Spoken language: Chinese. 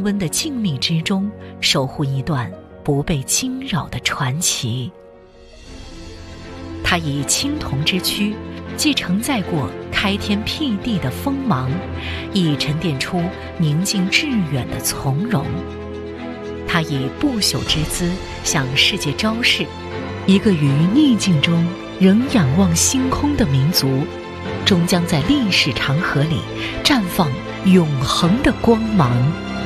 恒温的静谧之中，守护一段不被惊扰的传奇。他以青铜之躯，既承载过开天辟地的锋芒，亦沉淀出宁静致远的从容。他以不朽之姿向世界昭示，一个于逆境中仍仰望星空的民族，终将在历史长河里绽放永恒的光芒。